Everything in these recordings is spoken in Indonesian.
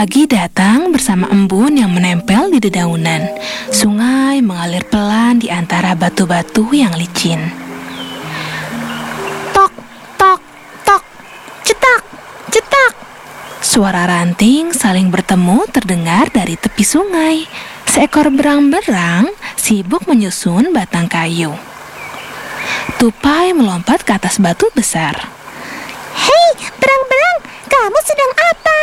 Pagi datang bersama embun yang menempel di dedaunan. Sungai mengalir pelan di antara batu-batu yang licin. Tok, tok, tok, cetak, cetak. Suara ranting saling bertemu terdengar dari tepi sungai. Seekor berang-berang sibuk menyusun batang kayu. Tupai melompat ke atas batu besar. Hei, berang-berang, kamu sedang apa?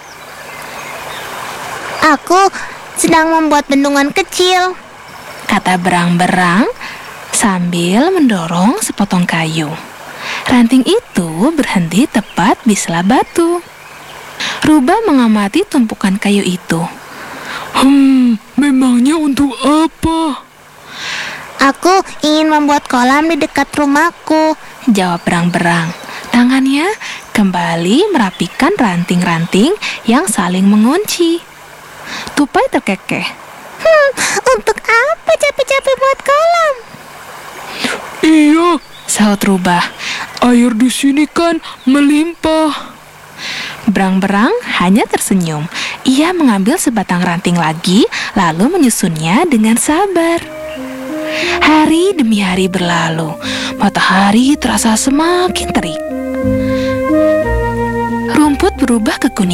Aku sedang membuat bendungan kecil, kata berang-berang sambil mendorong sepotong kayu. Ranting itu berhenti tepat di sela batu. Rubah mengamati tumpukan kayu itu. Memangnya untuk apa? Aku ingin membuat kolam di dekat rumahku, jawab berang-berang. Tangannya kembali merapikan ranting-ranting yang saling mengunci. Tupai terkekeh. Untuk apa capek-capek buat kolam? Iya, sahut Rubah. Air di sini kan melimpah. Berang-berang hanya tersenyum. Ia mengambil sebatang ranting lagi, lalu menyusunnya dengan sabar. Hari demi hari berlalu. Matahari terasa semakin terik. Rumput berubah ke kuning.